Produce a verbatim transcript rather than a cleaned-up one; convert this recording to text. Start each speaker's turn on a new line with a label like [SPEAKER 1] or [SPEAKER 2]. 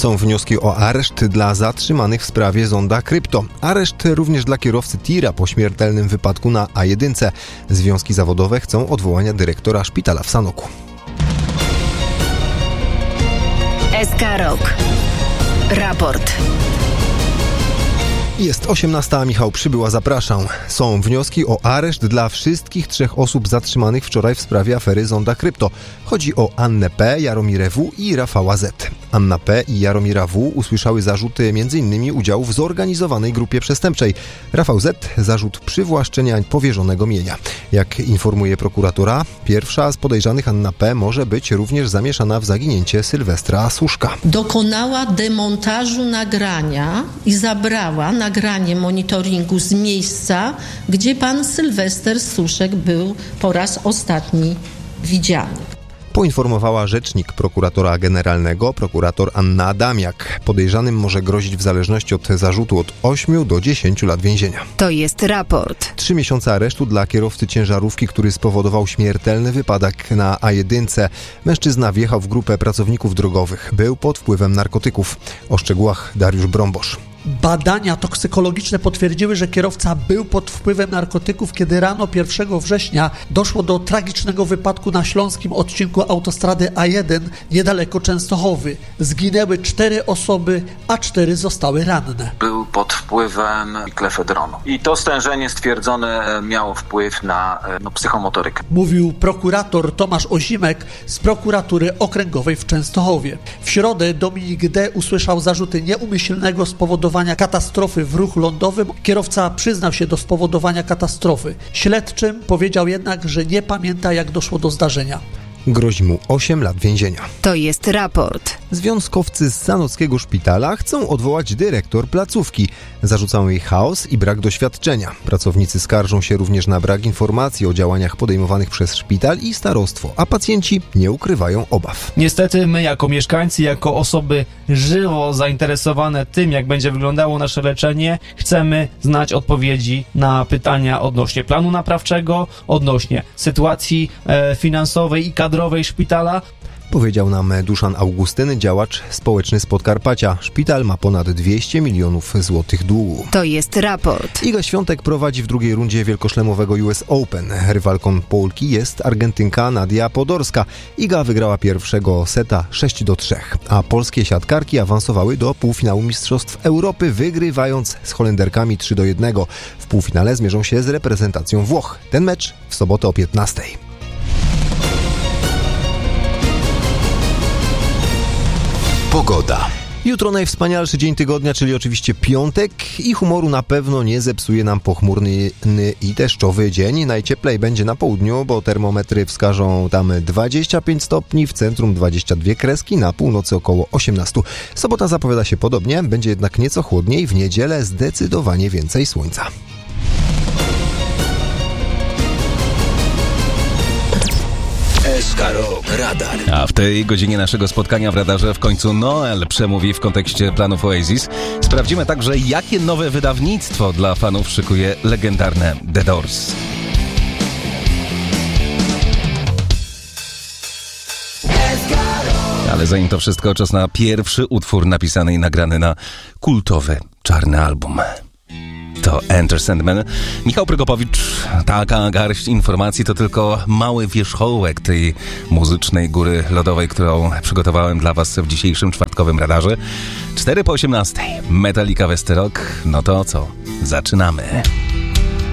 [SPEAKER 1] Są wnioski o areszt dla zatrzymanych w sprawie zonda Krypto. Areszt również dla kierowcy tira po śmiertelnym wypadku na A jeden. Związki zawodowe chcą odwołania dyrektora szpitala w Sanoku.
[SPEAKER 2] S K Rok. Raport.
[SPEAKER 1] Jest osiemnasta, Michał Przybyła, zapraszam. Są wnioski o areszt dla wszystkich trzech osób zatrzymanych wczoraj w sprawie afery zonda Krypto. Chodzi o Annę P., Jaromirę W. i Rafała Z. Anna P. i Jaromira W. usłyszały zarzuty m.in. udziału w zorganizowanej grupie przestępczej. Rafał Z. zarzut przywłaszczenia powierzonego mienia. Jak informuje prokuratura, pierwsza z podejrzanych, Anna P., może być również zamieszana w zaginięcie Sylwestra Suszka.
[SPEAKER 3] Dokonała demontażu nagrania i zabrała nagranie monitoringu z miejsca, gdzie pan Sylwester Suszek był po raz ostatni widziany.
[SPEAKER 1] Poinformowała rzecznik prokuratora generalnego, prokurator Anna Adamiak. Podejrzanym może grozić w zależności od zarzutu od ośmiu do dziesięciu lat więzienia.
[SPEAKER 2] To jest raport.
[SPEAKER 1] Trzy miesiące aresztu dla kierowcy ciężarówki, który spowodował śmiertelny wypadek na A jeden. Mężczyzna wjechał w grupę pracowników drogowych. Był pod wpływem narkotyków. O szczegółach Dariusz Brąbosz.
[SPEAKER 4] Badania toksykologiczne potwierdziły, że kierowca był pod wpływem narkotyków, kiedy rano pierwszego września doszło do tragicznego wypadku na śląskim odcinku autostrady A jeden niedaleko Częstochowy. Zginęły cztery osoby, a cztery zostały ranne.
[SPEAKER 5] Był pod wpływem klefedronu. I to stężenie stwierdzone miało wpływ na no, psychomotorykę.
[SPEAKER 4] Mówił prokurator Tomasz Ozimek z prokuratury okręgowej w Częstochowie. W środę Dominik D. usłyszał zarzuty nieumyślnego spowodowania katastrofy w ruchu lądowym. Kierowca przyznał się do spowodowania katastrofy. Śledczym powiedział jednak, że nie pamięta, jak doszło do zdarzenia.
[SPEAKER 1] Grozi mu osiem lat więzienia.
[SPEAKER 2] To jest raport.
[SPEAKER 1] Związkowcy z sanockiego szpitala chcą odwołać dyrektor placówki. Zarzucają jej chaos i brak doświadczenia. Pracownicy skarżą się również na brak informacji o działaniach podejmowanych przez szpital i starostwo, a pacjenci nie ukrywają obaw.
[SPEAKER 6] Niestety my jako mieszkańcy, jako osoby żywo zainteresowane tym, jak będzie wyglądało nasze leczenie, chcemy znać odpowiedzi na pytania odnośnie planu naprawczego, odnośnie sytuacji e, finansowej i kadrowej szpitala.
[SPEAKER 1] Powiedział nam Duszan Augustyn, działacz społeczny z Podkarpacia. Szpital ma ponad dwieście milionów złotych długu.
[SPEAKER 2] To jest raport.
[SPEAKER 1] Iga Świątek prowadzi w drugiej rundzie wielkoszlemowego U S Open. Rywalką Polki jest Argentynka Nadia Podorska. Iga wygrała pierwszego seta sześć do trzech, a polskie siatkarki awansowały do półfinału Mistrzostw Europy, wygrywając z Holenderkami trzy do jednego. W półfinale zmierzą się z reprezentacją Włoch. Ten mecz w sobotę o piętnastej.
[SPEAKER 7] Pogoda.
[SPEAKER 1] Jutro najwspanialszy dzień tygodnia, czyli oczywiście piątek, i humoru na pewno nie zepsuje nam pochmurny i deszczowy dzień. Najcieplej będzie na południu, bo termometry wskażą tam dwadzieścia pięć stopni, w centrum dwadzieścia dwie kreski, na północy około osiemnaście. Sobota zapowiada się podobnie, będzie jednak nieco chłodniej, w niedzielę zdecydowanie więcej słońca.
[SPEAKER 7] S K Rok Radar.
[SPEAKER 8] A w tej godzinie naszego spotkania w radarze w końcu Noel przemówi w kontekście planów Oasis. Sprawdzimy także, jakie nowe wydawnictwo dla fanów szykuje legendarne The Doors. Ale zanim to wszystko, czas na pierwszy utwór napisany i nagrany na kultowy czarny album. To Enter Sandman. Michał Prokopowicz. Taka garść informacji to tylko mały wierzchołek tej muzycznej góry lodowej, którą przygotowałem dla was w dzisiejszym czwartkowym radarze. cztery po osiemnastej. Metallica Westerok. No to co? Zaczynamy.